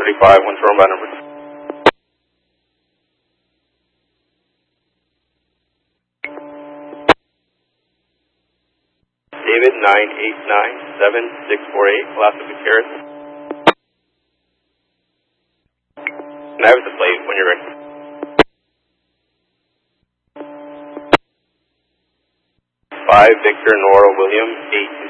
35, one storm by number. David 9897648, Alaska Gutierrez. And I have the plate when you're ready. 5 Victor Nora William 8